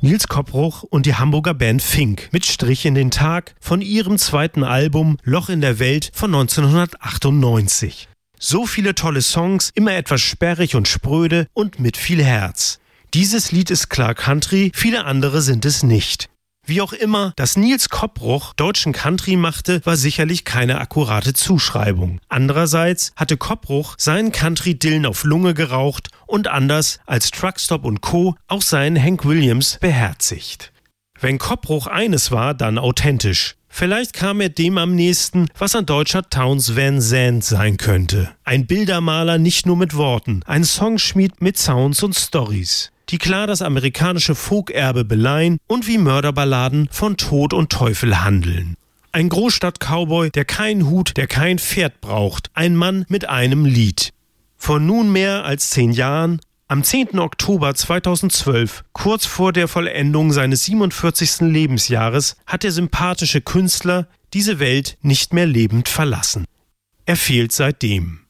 Nils Koppruch und die Hamburger Band Fink mit Strich in den Tag von ihrem zweiten Album Loch in der Welt von 1998. So viele tolle Songs, immer etwas sperrig und spröde und mit viel Herz. Dieses Lied ist klar Country, viele andere sind es nicht. Wie auch immer, dass Nils Koppruch deutschen Country machte, war sicherlich keine akkurate Zuschreibung. Andererseits hatte Koppruch seinen Country-Dillen auf Lunge geraucht und anders als Truckstop und Co. auch seinen Hank Williams beherzigt. Wenn Koppruch eines war, dann authentisch. Vielleicht kam er dem am nächsten, was ein deutscher Townes Van Zandt sein könnte. Ein Bildermaler nicht nur mit Worten, ein Songschmied mit Sounds und Stories, die klar das amerikanische Folkerbe beleihen und wie Mörderballaden von Tod und Teufel handeln. Ein Großstadt-Cowboy, der keinen Hut, der kein Pferd braucht, ein Mann mit einem Lied. Vor nun mehr als 10 Jahren, am 10. Oktober 2012, kurz vor der Vollendung seines 47. Lebensjahres, hat der sympathische Künstler diese Welt nicht mehr lebend verlassen. Er fehlt seitdem.